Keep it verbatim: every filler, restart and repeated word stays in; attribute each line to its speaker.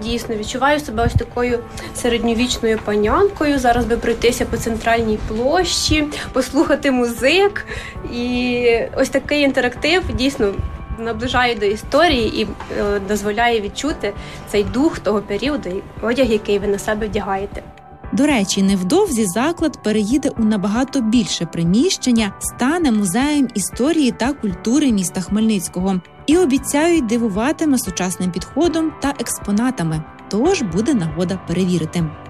Speaker 1: дійсно відчуваю себе ось такою середньовічною панянкою. Зараз би пройтися по центральній площі, послухати музик. І ось такий інтерактив дійсно наближає до історії і е, дозволяє відчути цей дух того періоду, одяг, який ви на себе вдягаєте.
Speaker 2: До речі, невдовзі заклад переїде у набагато більше приміщення, стане музеєм історії та культури міста Хмельницького і обіцяють дивуватиме сучасним підходом та експонатами. Тож буде нагода перевірити.